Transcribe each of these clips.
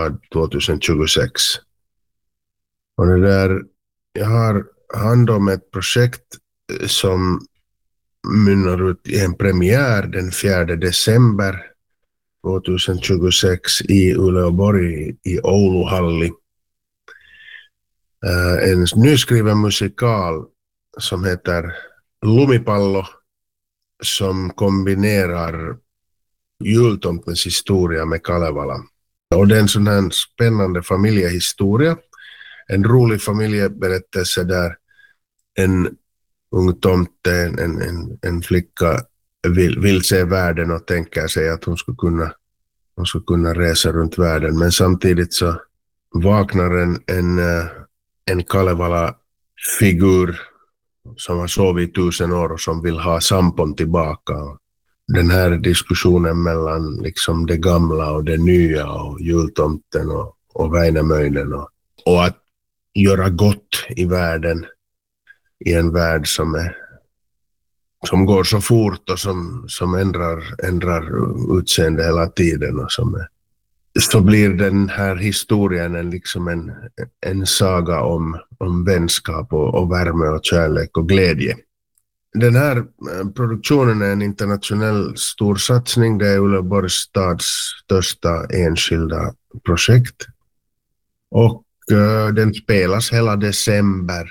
stad 2026. Och det där, jag har hand om ett projekt som mynnar ut i en premiär den 4 december 2026 i Uleåborg i Ouluhalli. En nyskriven musikal som heter Lumipallo, som kombinerar jultomtens historia med Kalevala. Och det är en sån här spännande familjehistoria. En rolig familjeberättelse där en ung tomte, en flicka vill se världen och tänker sig att hon skulle kunna resa runt världen. Men samtidigt så vaknar en Kalevala-figur som har sovit 1000 år och som vill ha sampon tillbaka. Den här diskussionen mellan liksom det gamla och det nya och jultomten och Väinämöinen och att göra gott i världen, i en värld som går så fort och som ändrar utseende hela tiden, och så blir den här historien liksom en saga om vänskap och värme och kärlek och glädje. Den här produktionen är en internationell stor satsning. Det är Uleåborgs stads största enskilda projekt. Och den spelas hela december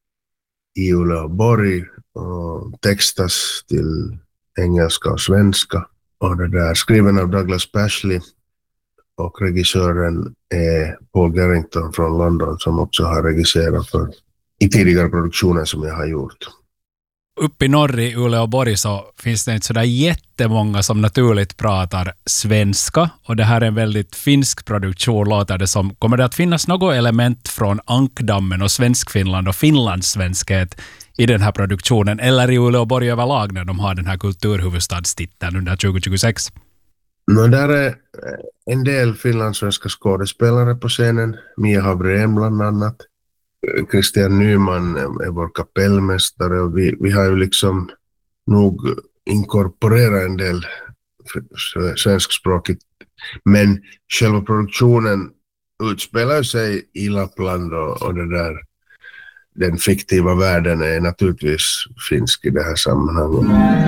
i Uleåborg och textas till engelska och svenska. Och det där skriven av Douglas Pashley, och regissören är Paul Garrington från London, som också har regisserat i tidigare produktioner som jag har gjort. Uppe i norr i Uleåborg så finns det inte så där jättemånga som naturligt pratar svenska, och det här är en väldigt finsk produktion, låter det som. Kommer det att finnas något element från Ankdammen och Svenskfinland och finlandssvenskhet i den här produktionen, eller i Uleåborg överlag när de har den här kulturhuvudstadstiteln under 2026? Där är en del finlandssvenska skådespelare på scenen. Mia Havrén bland annat. Christian Nyman är vår kapellmästare, och vi har ju liksom nog inkorporerat en del svenskspråkigt. Men själva produktionen utspelar sig i Lappland, och det där, den fiktiva världen är naturligtvis finsk i det här sammanhanget.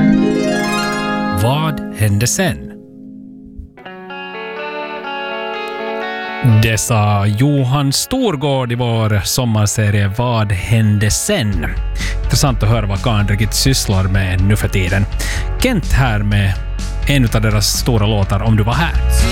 Vad hände sen? Det sa Johan Storgård i vår sommarserie Vad hände sen? Intressant att höra vad Kaanrikit sysslar med nu för tiden. Kent här med en av deras stora låtar Om du var här.